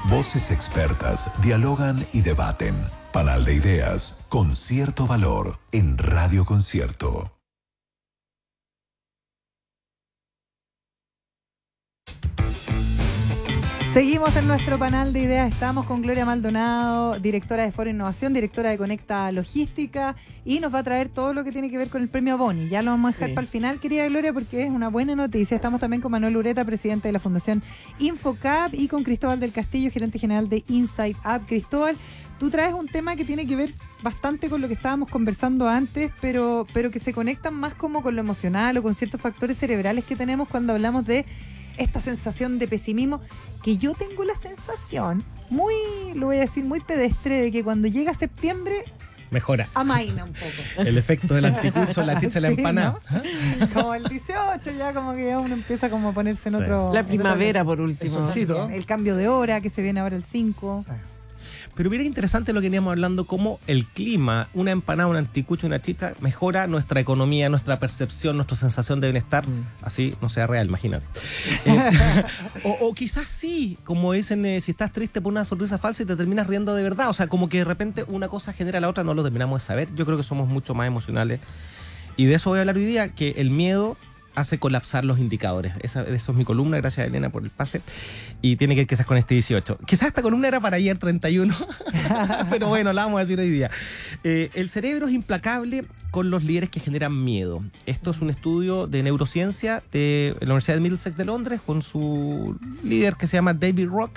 Voces expertas dialogan y debaten. Panal de ideas con cierto valor en Radio Concierto. Seguimos en nuestro panel de ideas. Estamos con Gloria Maldonado, directora de Foro Innovación, directora de Conecta Logística, y nos va a traer todo lo que tiene que ver con el premio Boni. Ya lo vamos a dejar para el final, querida Gloria, porque es una buena noticia. Estamos también con Manuel Ureta, presidente de la Fundación Infocap, y con Cristóbal del Castillo, gerente general de Insight Up. Cristóbal, tú traes un tema que tiene que ver bastante con lo que estábamos conversando antes, pero que se conectan más como con lo emocional o con ciertos factores cerebrales que tenemos cuando hablamos de esta sensación de pesimismo, que yo tengo la sensación, lo voy a decir, muy pedestre, de que cuando llega septiembre mejora. Amaina un poco. El efecto del anticucho, la chicha, la empanada. ¿No? Como el 18 ya como que uno empieza como a ponerse en otro... La primavera por último. El cambio de hora que se viene ahora el 5. Pero mira, interesante lo que veníamos hablando, cómo el clima, una empanada, un anticucho, una chicha, mejora nuestra economía, nuestra percepción, nuestra sensación de bienestar. Así no sea real, imagínate. O quizás sí, como dicen, si estás triste por una sonrisa falsa y te terminas riendo de verdad. O sea, como que de repente una cosa genera la otra, no lo terminamos de saber. Yo creo que somos mucho más emocionales. Y de eso voy a hablar hoy día, que el miedo hace colapsar los indicadores. Eso es mi columna, gracias a Elena por el pase. Y tiene que ver quizás con este 18. Quizás esta columna era para ayer 31, pero bueno, la vamos a decir hoy día. El cerebro es implacable con los líderes que generan miedo. Esto es un estudio de neurociencia de la Universidad de Middlesex de Londres, con su líder que se llama David Rock,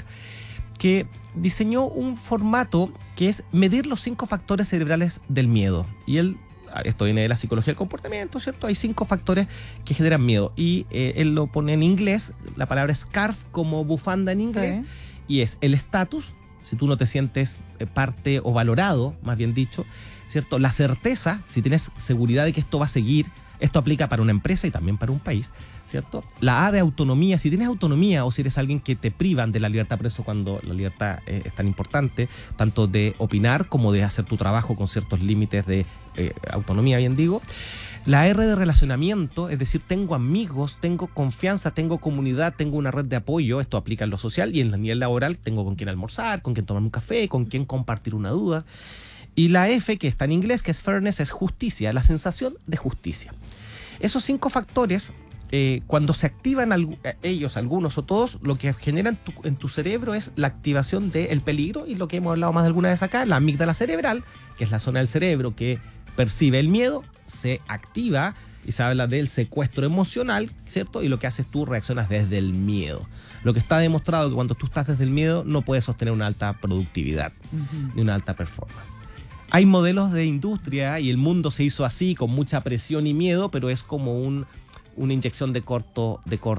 que diseñó un formato que es medir los 5 factores cerebrales del miedo. Y esto viene de la psicología del comportamiento, ¿cierto? Hay 5 factores que generan miedo. Y él lo pone en inglés, la palabra scarf como bufanda en inglés, sí. Y es el estatus, si tú no te sientes parte o valorado, más bien dicho, ¿cierto? La certeza, si tienes seguridad de que esto va a seguir. Esto aplica para una empresa y también para un país, ¿cierto? La A de autonomía, si tienes autonomía o si eres alguien que te privan de la libertad, por eso cuando la libertad es tan importante, tanto de opinar como de hacer tu trabajo con ciertos límites de autonomía, bien digo. La R de relacionamiento, es decir, tengo amigos, tengo confianza, tengo comunidad, tengo una red de apoyo, esto aplica en lo social y en el nivel laboral, tengo con quién almorzar, con quién tomar un café, con quién compartir una duda. Y la F, que está en inglés, que es fairness, es justicia, la sensación de justicia. Esos 5 factores, cuando se activan ellos, algunos o todos, lo que generan en tu cerebro es la activación del peligro, y lo que hemos hablado más de alguna vez acá, la amígdala cerebral, que es la zona del cerebro que percibe el miedo, se activa y se habla del secuestro emocional, ¿cierto? Y lo que haces tú, reaccionas desde el miedo. Lo que está demostrado es que cuando tú estás desde el miedo no puedes sostener una alta productividad ni una alta performance. Hay modelos de industria y el mundo se hizo así, con mucha presión y miedo, pero es como una inyección de corto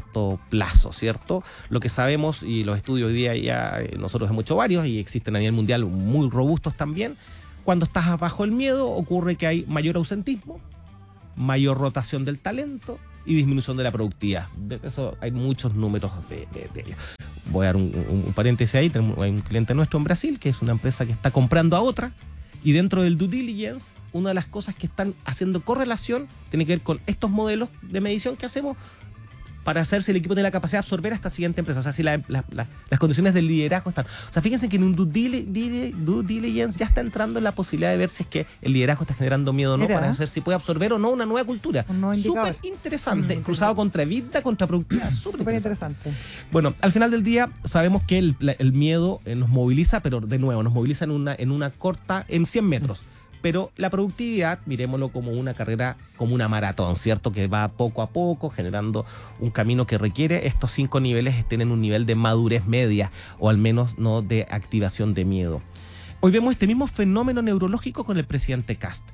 plazo, ¿cierto? Lo que sabemos, y los estudios hoy día ya nosotros hemos hecho varios y existen a nivel mundial muy robustos también, cuando estás bajo el miedo ocurre que hay mayor ausentismo, mayor rotación del talento y disminución de la productividad. De eso hay muchos números de ello. Voy a dar un paréntesis ahí. Hay un cliente nuestro en Brasil que es una empresa que está comprando a otra, y dentro del due diligence, una de las cosas que están haciendo correlación tiene que ver con estos modelos de medición que hacemos para hacer si el equipo tiene la capacidad de absorber a esta siguiente empresa. O sea, si las condiciones del liderazgo están. O sea, fíjense que en un due diligence ya está entrando en la posibilidad de ver si es que el liderazgo está generando miedo o no, para ver si puede absorber o no una nueva cultura. Súper interesante, cruzado contra vida, contra productividad. Súper interesante. Bueno, al final del día sabemos que el miedo nos moviliza, pero de nuevo, nos moviliza en una corta, en 100 metros. Pero la productividad, miremoslo como una carrera, como una maratón, ¿cierto? Que va poco a poco, generando un camino que requiere estos 5 niveles estén en un nivel de madurez media, o al menos no de activación de miedo. Hoy vemos este mismo fenómeno neurológico con el presidente Kast.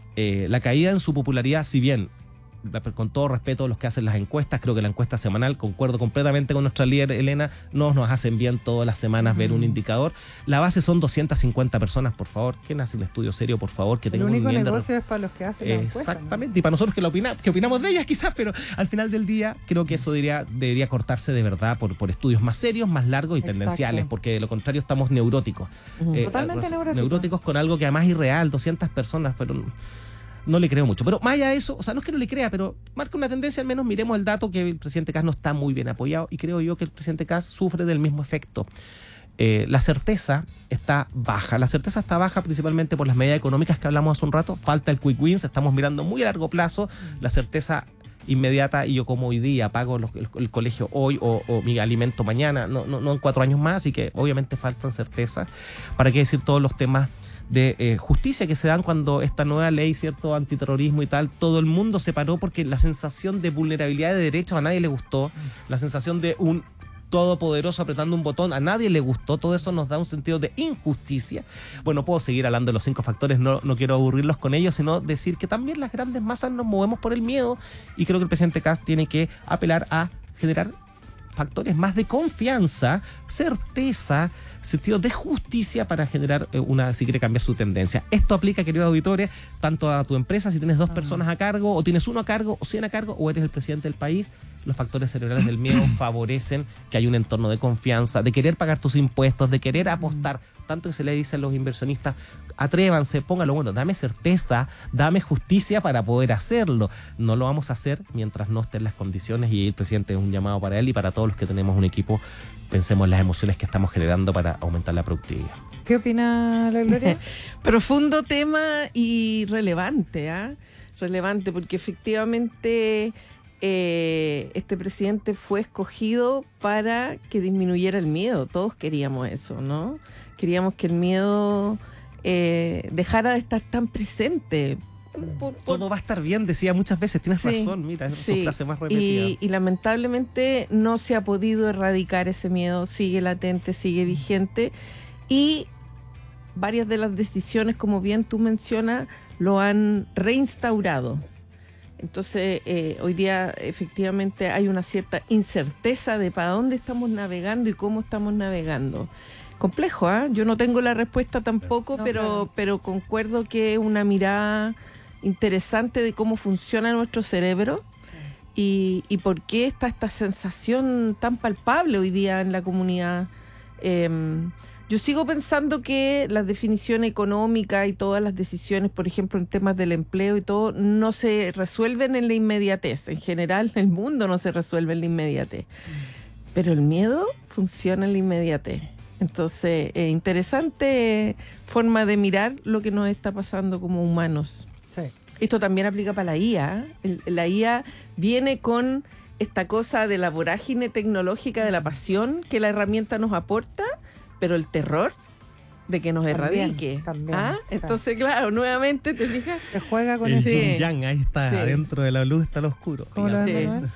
La caída en su popularidad, si bien, con todo respeto a los que hacen las encuestas, creo que la encuesta semanal, concuerdo completamente con nuestra líder Elena, no nos hacen bien todas las semanas ver un indicador. La base son 250 personas, por favor. ¿Quién hace un estudio serio, por favor? Que tenga un único negocio es para los que hacen las encuestas. Exactamente, ¿no? Y para nosotros que opinamos de ellas quizás, pero al final del día creo que eso debería cortarse de verdad por estudios más serios, más largos y tendenciales, porque de lo contrario estamos neuróticos. Totalmente neuróticos con algo que además es irreal, 200 personas, pero no le creo mucho. Pero más allá de eso, o sea, no es que no le crea, pero marca una tendencia. Al menos miremos el dato, que el presidente Kast no está muy bien apoyado, y creo yo que el presidente Kast sufre del mismo efecto. La certeza está baja. La certeza está baja principalmente por las medidas económicas que hablamos hace un rato. Falta el quick wins, estamos mirando muy a largo plazo. La certeza inmediata, y yo como hoy día pago el colegio hoy o mi alimento mañana, no en 4 años más, así que obviamente faltan certezas. ¿Para qué decir todos los temas de justicia que se dan cuando esta nueva ley, cierto, antiterrorismo y tal, todo el mundo se paró porque la sensación de vulnerabilidad de derechos a nadie le gustó, la sensación de un todopoderoso apretando un botón a nadie le gustó, todo eso nos da un sentido de injusticia. Bueno, puedo seguir hablando de los 5 factores, no quiero aburrirlos con ellos, sino decir que también las grandes masas nos movemos por el miedo, y creo que el presidente Kast tiene que apelar a generar factores más de confianza, certeza, sentido de justicia para generar si quiere cambiar su tendencia. Esto aplica, queridos auditores, tanto a tu empresa, si tienes 2 personas a cargo, o tienes 1 a cargo, o 100 a cargo, o eres el presidente del país. Los factores cerebrales del miedo favorecen que haya un entorno de confianza, de querer pagar tus impuestos, de querer apostar. Tanto que se le dice a los inversionistas, atrévanse, póngalo, bueno, dame certeza, dame justicia para poder hacerlo. No lo vamos a hacer mientras no estén las condiciones, y el presidente es un llamado para él y para todos los que tenemos un equipo. Pensemos en las emociones que estamos generando para aumentar la productividad. ¿Qué opina la Gloria? Profundo tema y relevante, relevante, porque efectivamente este presidente fue escogido para que disminuyera el miedo. Todos queríamos eso, ¿no? Queríamos que el miedo dejara de estar tan presente. Todo va a estar bien, decía muchas veces, tienes razón, mira, es su frase más repetida. Y lamentablemente no se ha podido erradicar ese miedo, sigue latente, sigue vigente, y varias de las decisiones, como bien tú mencionas, lo han reinstaurado. Entonces, hoy día efectivamente hay una cierta incerteza de para dónde estamos navegando y cómo estamos navegando. Complejo, Yo no tengo la respuesta tampoco, no, pero concuerdo que es una mirada interesante de cómo funciona nuestro cerebro y por qué está esta sensación tan palpable hoy día en la comunidad. Yo sigo pensando que las definiciones económicas y todas las decisiones, por ejemplo, en temas del empleo y todo, no se resuelven en la inmediatez. En general, el mundo no se resuelve en la inmediatez. Pero el miedo funciona en la inmediatez. Entonces, interesante forma de mirar lo que nos está pasando como humanos. Sí. Esto también aplica para la IA. La IA viene con esta cosa de la vorágine tecnológica, de la pasión que la herramienta nos aporta, pero el terror de que nos erradique. También, entonces, claro, nuevamente te fijas. Se juega con el ese. yin yang, ahí está, adentro de la luz está lo oscuro. ¿Cómo lo ves, Manuel?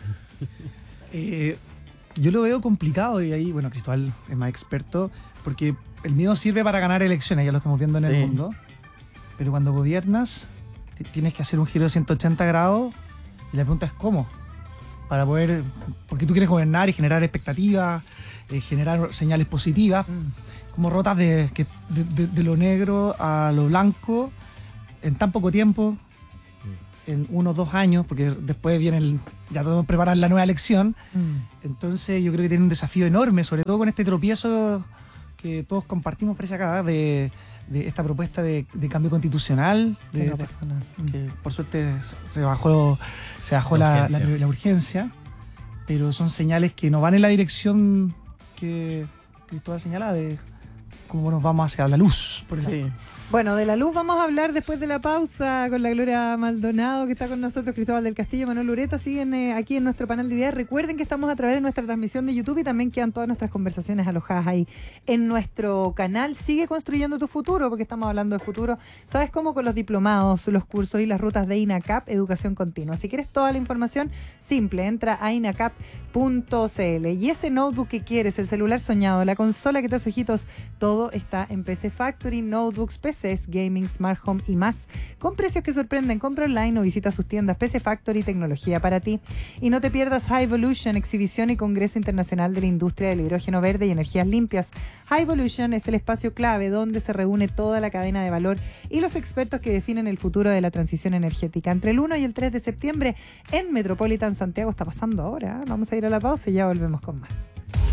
Yo lo veo complicado, y ahí, bueno, Cristóbal es más experto, porque el miedo sirve para ganar elecciones, ya lo estamos viendo en el mundo, pero cuando gobiernas tienes que hacer un giro de 180 grados, y la pregunta es ¿cómo? Para poder, porque tú quieres gobernar y generar expectativas, generar señales positivas, como rotas de lo negro a lo blanco en tan poco tiempo, en 1 o 2 años, porque después ya tenemos que preparar la nueva elección. Entonces yo creo que tiene un desafío enorme, sobre todo con este tropiezo que todos compartimos, parece acá, de esta propuesta de cambio constitucional, Que no pasa nada. que por suerte se bajó la urgencia, pero son señales que no van en la dirección que Cristóbal señala de cómo nos vamos hacia la luz, por ejemplo. Bueno, de la luz vamos a hablar después de la pausa con la Gloria Maldonado, que está con nosotros, Cristóbal del Castillo, Manuel Ureta. Siguen aquí en nuestro panel de ideas. Recuerden que estamos a través de nuestra transmisión de YouTube y también quedan todas nuestras conversaciones alojadas ahí en nuestro canal. Sigue construyendo tu futuro, porque estamos hablando de futuro. ¿Sabes cómo? Con los diplomados, los cursos y las rutas de INACAP, Educación Continua. Si quieres toda la información, simple, entra a inacap.cl. Y ese notebook que quieres, el celular soñado, la consola que te hace ojitos, todo está en PC Factory, notebooks, PCs, gaming, smart home y más, con precios que sorprenden. Compra online o visita sus tiendas. PC Factory, tecnología para ti. Y no te pierdas High Evolution, exhibición y congreso internacional de la industria del hidrógeno verde y energías limpias. High Evolution es el espacio clave donde se reúne toda la cadena de valor y los expertos que definen el futuro de la transición energética. Entre el 1 y el 3 de septiembre en Metropolitan Santiago. Está pasando ahora. Vamos a ir a la pausa y ya volvemos con más.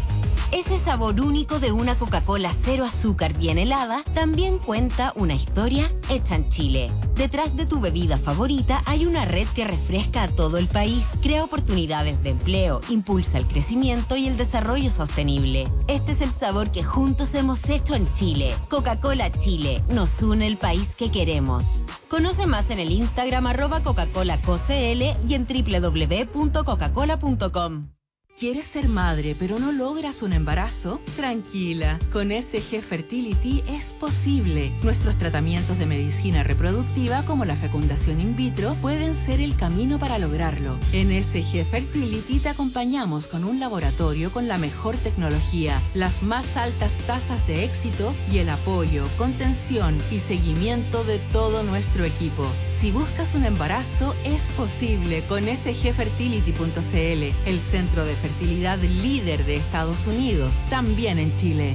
Ese sabor único de una Coca-Cola cero azúcar bien helada también cuenta una historia hecha en Chile. Detrás de tu bebida favorita hay una red que refresca a todo el país, crea oportunidades de empleo, impulsa el crecimiento y el desarrollo sostenible. Este es el sabor que juntos hemos hecho en Chile. Coca-Cola Chile, nos une el país que queremos. Conoce más en el Instagram @Coca-ColaCoCL y en www.coca-cola.com. ¿Quieres ser madre pero no logras un embarazo? Tranquila, con SG Fertility es posible. Nuestros tratamientos de medicina reproductiva como la fecundación in vitro pueden ser el camino para lograrlo. En SG Fertility te acompañamos con un laboratorio con la mejor tecnología, las más altas tasas de éxito y el apoyo, contención y seguimiento de todo nuestro equipo. Si buscas un embarazo, es posible con sgfertility.cl, el centro de fertilidad líder de Estados Unidos, también en Chile.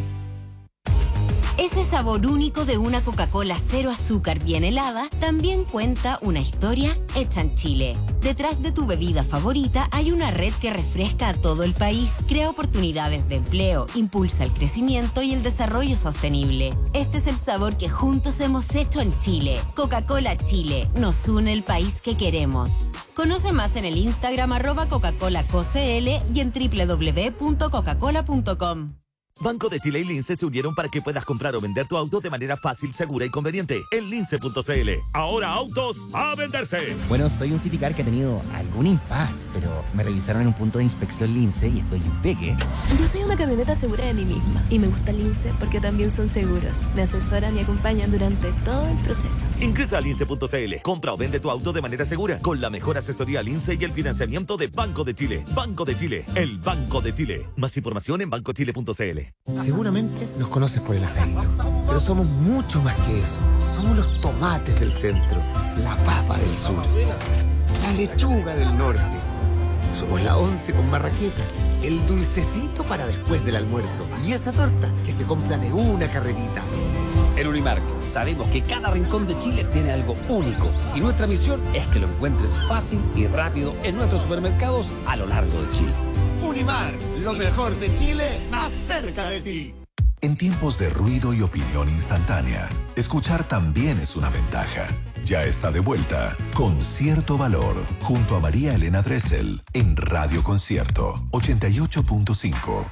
Ese sabor único de una Coca-Cola cero azúcar bien helada también cuenta una historia hecha en Chile. Detrás de tu bebida favorita hay una red que refresca a todo el país, crea oportunidades de empleo, impulsa el crecimiento y el desarrollo sostenible. Este es el sabor que juntos hemos hecho en Chile. Coca-Cola Chile, nos une el país que queremos. Conoce más en el Instagram @Coca-ColaCoCL y en www.coca-cola.com. Banco de Chile y Lince se unieron para que puedas comprar o vender tu auto de manera fácil, segura y conveniente en lince.cl. Ahora autos a venderse. Bueno, soy un Citicar que ha tenido algún impasse, pero me revisaron en un punto de inspección Lince y estoy impeque. Yo soy una camioneta segura de mí misma y me gusta Lince porque también son seguros. Me asesoran y acompañan durante todo el proceso. Ingresa a lince.cl. Compra o vende tu auto de manera segura con la mejor asesoría Lince y el financiamiento de Banco de Chile. Banco de Chile, el Banco de Chile. Más información en bancochile.cl. Seguramente nos conoces por el asadito, pero somos mucho más que eso. Somos los tomates del centro, la papa del sur, la lechuga del norte. Somos la once con marraqueta, el dulcecito para después del almuerzo y esa torta que se compra de una carrerita. En Unimark sabemos que cada rincón de Chile tiene algo único y nuestra misión es que lo encuentres fácil y rápido en nuestros supermercados a lo largo de Chile. Unimark, lo mejor de Chile, más cerca de ti. En tiempos de ruido y opinión instantánea, escuchar también es una ventaja. Ya está de vuelta Con Cierto Valor, junto a María Elena Dressel, en Radio Concierto 88.5.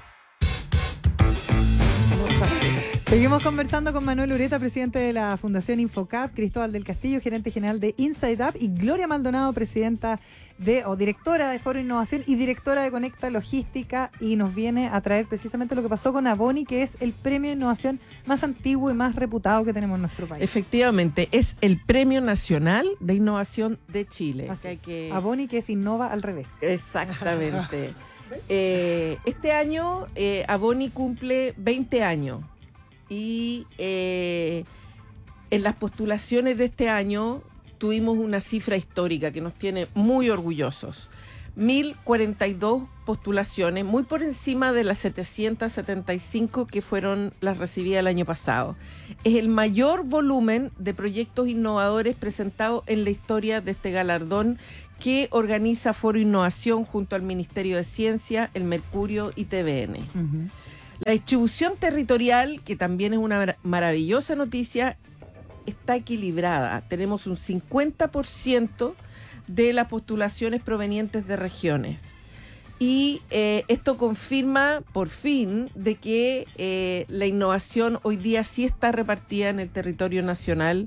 Seguimos conversando con Manuel Ureta, presidente de la Fundación Infocap, Cristóbal del Castillo, gerente general de Inside Up, y Gloria Maldonado, presidenta directora de Foro Innovación y directora de Conecta Logística, y nos viene a traer precisamente lo que pasó con Avoni, que es el premio de innovación más antiguo y más reputado que tenemos en nuestro país. Efectivamente, es el Premio Nacional de Innovación de Chile. Avoni, que es Innova al revés. Exactamente. Este año Avoni cumple 20 años. Y en las postulaciones de este año tuvimos una cifra histórica que nos tiene muy orgullosos. 1.042 postulaciones, muy por encima de las 775 que fueron las recibidas el año pasado. Es el mayor volumen de proyectos innovadores presentados en la historia de este galardón que organiza Foro Innovación junto al Ministerio de Ciencia, el Mercurio y TVN. Uh-huh. La distribución territorial, que también es una maravillosa noticia, está equilibrada. Tenemos un 50% de las postulaciones provenientes de regiones. Y esto confirma, por fin, de que la innovación hoy día sí está repartida en el territorio nacional.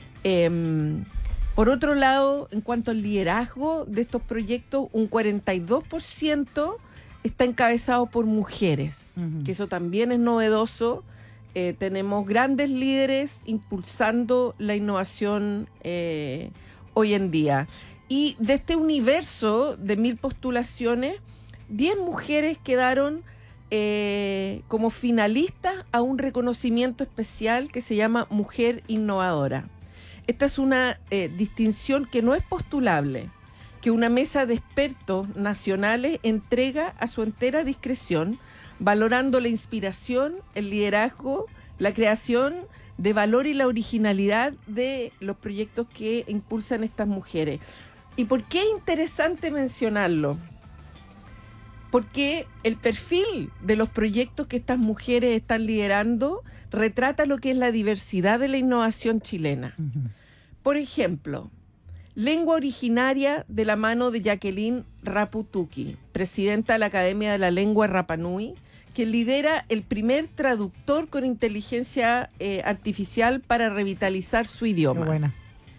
Por otro lado, en cuanto al liderazgo de estos proyectos, un 42% está encabezado por mujeres, que eso también es novedoso. Tenemos grandes líderes impulsando la innovación hoy en día. Y de este universo de 1.000 postulaciones, 10 mujeres quedaron como finalistas a un reconocimiento especial que se llama Mujer Innovadora. Esta es una distinción que no es postulable, que una mesa de expertos nacionales entrega a su entera discreción, valorando la inspiración, el liderazgo, la creación de valor y la originalidad de los proyectos que impulsan estas mujeres. ¿Y por qué es interesante mencionarlo? porque el perfil de los proyectos que estas mujeres están liderando retrata lo que es la diversidad de la innovación chilena. Por ejemplo, lengua originaria de la mano de Jacqueline Raputuki, presidenta de la Academia de la Lengua Rapa Nui, que lidera el primer traductor con inteligencia artificial para revitalizar su idioma. Qué buena.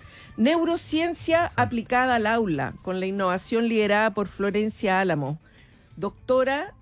Neurociencia aplicada al aula, con la innovación liderada por Florencia Álamo, doctora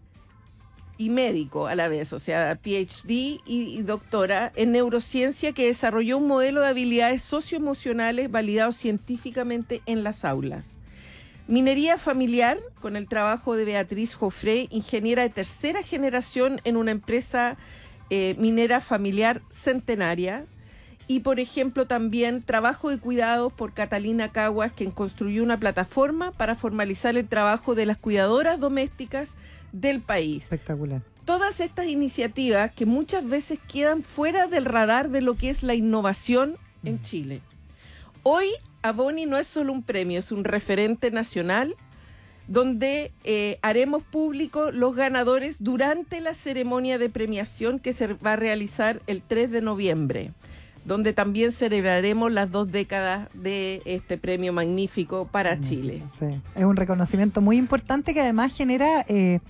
y médico a la vez, o sea, PhD y doctora en neurociencia, que desarrolló un modelo de habilidades socioemocionales validado científicamente en las aulas. Minería familiar, con el trabajo de Beatriz Joffre, ingeniera de tercera generación en una empresa minera familiar centenaria. Y, por ejemplo, también trabajo de cuidados por Catalina Caguas, quien construyó una plataforma para formalizar el trabajo de las cuidadoras domésticas del país. Espectacular. Todas estas iniciativas que muchas veces quedan fuera del radar de lo que es la innovación en Chile. Hoy, Avoni no es solo un premio, es un referente nacional donde haremos público los ganadores durante la ceremonia de premiación que se va a realizar el 3 de noviembre. Donde también celebraremos las 2 décadas de este premio magnífico para Chile. Sí. Es un reconocimiento muy importante que además genera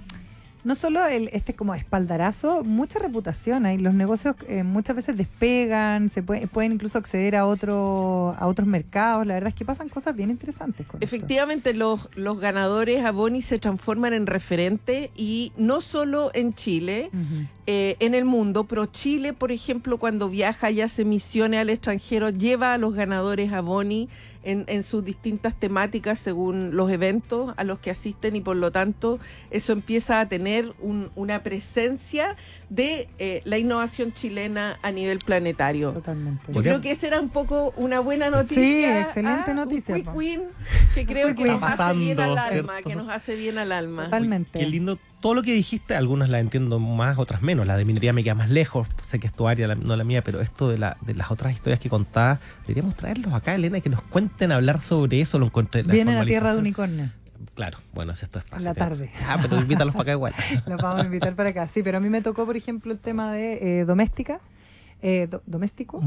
no solo este como espaldarazo, mucha reputación. Ahí los negocios muchas veces despegan, pueden incluso acceder a otros mercados. La verdad es que pasan cosas bien interesantes con Efectivamente, los ganadores Avoni se transforman en referente, y no solo en Chile, en el mundo. ProChile, por ejemplo, cuando viaja y hace misiones al extranjero, lleva a los ganadores Avoni en sus distintas temáticas según los eventos a los que asisten, y por lo tanto eso empieza a tener una presencia de la innovación chilena a nivel planetario. Totalmente. Yo creo que esa era un poco una buena noticia. Sí, excelente noticia. Un quick win que creo que nos hace bien al alma, ¿cierto? que nos hace bien al alma. Totalmente. Qué lindo todo lo que dijiste, algunas las entiendo más, otras menos. La de minería me queda más lejos, sé que es tu área, no la mía, pero esto de las otras historias que contabas, deberíamos traerlos acá, Elena, y que nos cuenten hablar sobre eso. Lo encontré. Vienen a Tierra de Unicornio. Claro, bueno, es esto espacio. La tarde. Pero invítalos para acá igual. Los vamos a invitar para acá, sí, pero a mí me tocó, por ejemplo, el tema de doméstica. Doméstico.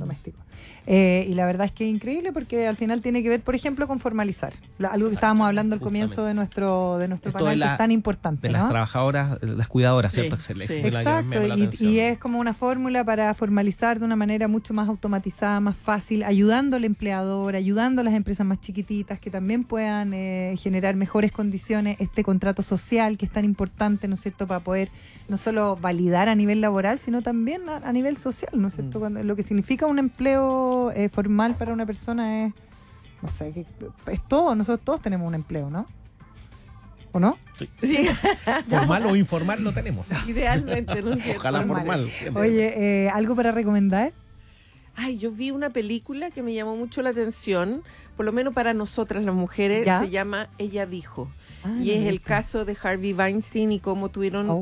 Y la verdad es que es increíble porque al final tiene que ver, por ejemplo, con formalizar. Algo que estábamos hablando al comienzo de nuestro panel, que es tan importante. De las trabajadoras, las cuidadoras, ¿cierto? Excelente. Exacto, y es como una fórmula para formalizar de una manera mucho más automatizada, más fácil, ayudando al empleador, ayudando a las empresas más chiquititas que también puedan generar mejores condiciones, este contrato social que es tan importante, ¿no es cierto?, para poder no solo validar a nivel laboral, sino también a nivel social, ¿no es cierto? Cuando, lo que significa un empleo formal para una persona es, no sé, que es todo. Nosotros todos tenemos un empleo, ¿no? ¿O no? Sí. Formal o informal lo tenemos. Idealmente, ¿no es cierto? Ojalá formal. Oye, ¿algo para recomendar? Ay, yo vi una película que me llamó mucho la atención, por lo menos para nosotras las mujeres. ¿Ya? Se llama Ella Dijo. Y es el caso de Harvey Weinstein y cómo tuvieron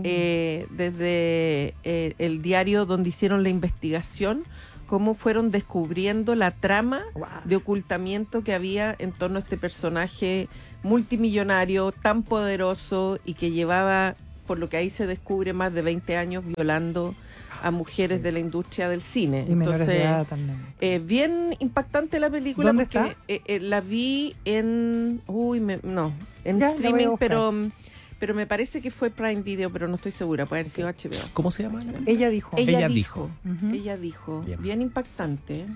desde el diario donde hicieron la investigación, cómo fueron descubriendo la trama de ocultamiento que había en torno a este personaje multimillonario, tan poderoso, y que llevaba, por lo que ahí se descubre, más de 20 años violando a mujeres de la industria del cine. Y entonces, bien impactante la película. ¿Dónde porque está? La vi en streaming, pero me parece que fue Prime Video, pero no estoy segura, puede haber sido HBO. ¿Cómo se llama? Ella dijo. Ella dijo. Ella dijo. Bien impactante.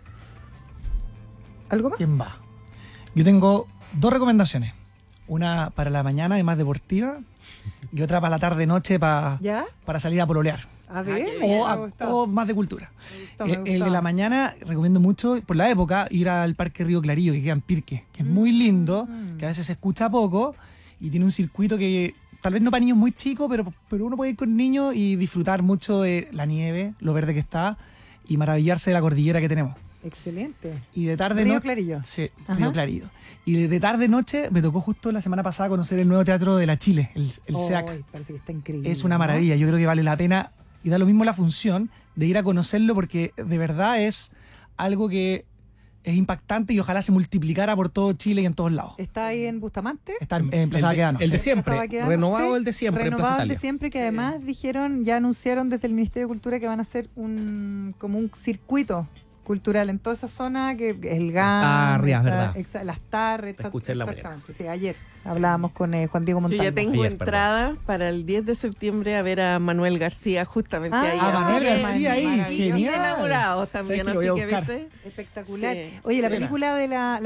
¿Algo más? ¿Quién va? Yo tengo 2 recomendaciones. Una para la mañana y más deportiva, y otra para la tarde-noche para salir a pololear. A ver, o más de cultura. El de la mañana recomiendo mucho, por la época, ir al Parque Río Clarillo, que queda en Pirque, que es muy lindo, que a veces se escucha poco, y tiene un circuito que tal vez no para niños muy chicos, pero uno puede ir con niños y disfrutar mucho de la nieve, lo verde que está, y maravillarse de la cordillera que tenemos. Excelente. Y de tarde Río Clarillo. Sí, Río Clarillo. Y de tarde noche me tocó justo la semana pasada conocer el nuevo teatro de la Chile, el SEAC. Parece que está increíble. Es una maravilla, yo creo que vale la pena, y da lo mismo la función de ir a conocerlo, porque de verdad es algo que es impactante y ojalá se multiplicara por todo Chile y en todos lados. ¿Está ahí en Bustamante? Está en Plaza Baquedano. El de Plaza siempre, Baquedano, renovado sí, el de siempre. en renovado Plaza el de Italia. siempre, que además ya anunciaron desde el Ministerio de Cultura que van a hacer como un circuito cultural en toda esa zona, que el GAM, Tarrias, ¿verdad? las Tarres, Escuché en la mañana. exactamente. Sí, ayer hablábamos con Juan Diego Yo Montalvo. ya tengo Ayer, entrada para el 10 de septiembre a ver a Manuel García justamente ahí. Manuel Así que García ahí, maravilloso. genial. Enamorados ¿Sabes también, que lo voy a así que buscar? viste. Espectacular. Sí. Oye, la Buena. película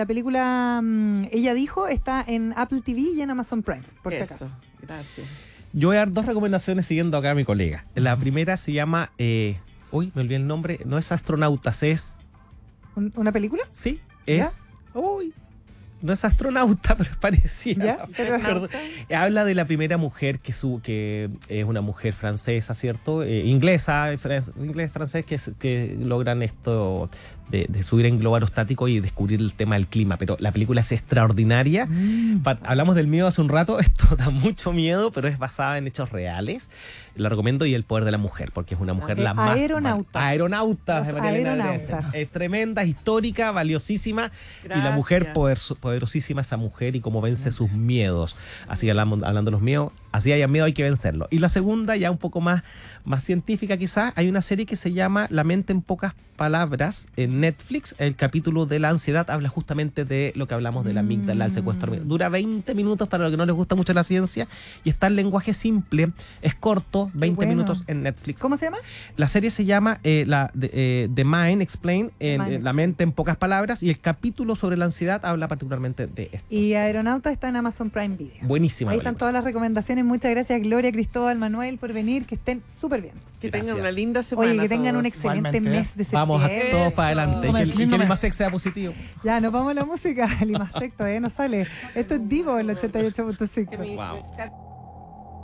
Ella dijo está en Apple TV y en Amazon Prime, por si Eso. acaso. Gracias. Yo voy a dar 2 recomendaciones siguiendo acá a mi colega. La primera se llama... uy, me olvidé el nombre. No es Astronautas, es... ¿Una película? Sí, es... Uy, no es astronauta, pero es parecida. ¿Ya? Perdón. Habla de la primera mujer que es una mujer francesa, ¿cierto? Inglesa, inglés-francés, que logran esto de subir en globo aerostático y descubrir el tema del clima. Pero la película es extraordinaria. Hablamos del miedo hace un rato. Esto da mucho miedo, pero es basada en hechos reales. La recomiendo. Y El poder de la mujer, porque es una mujer la más... Aeronautas. Los María Elena aeronautas. Andrés. Es tremenda, histórica, valiosísima. Y la Gracias. mujer poderosísima, esa mujer, y cómo vence sus miedos. Así hablando de los miedos, así haya miedo hay que vencerlo. Y la segunda, ya un poco más científica quizás, hay una serie que se llama La mente en pocas palabras en Netflix. El capítulo de la ansiedad habla justamente de lo que hablamos de la amígdala, el secuestro. Dura 20 minutos para los que no les gusta mucho la ciencia y está en lenguaje simple, es corto, 20 bueno. minutos en Netflix. ¿Cómo se llama? La serie se llama The Mind Explained, Mind La mente en pocas palabras, y el capítulo sobre la ansiedad habla particularmente de esto. Y Aeronauta está en Amazon Prime Video. Buenísima. Ahí película. están todas las recomendaciones. Muchas gracias, Gloria, Cristóbal, Manuel, por venir. Que estén súper bien. Que Gracias. tengan una linda semana. Oye, que tengan todos. un excelente Igualmente. mes de septiembre. Vamos a todos para adelante. Eso. Y que el Lindo Limasec mes. sea positivo. Ya, nos vamos a la música. El Imasec todavía no sale. Esto es Divo, el 88.5. Wow.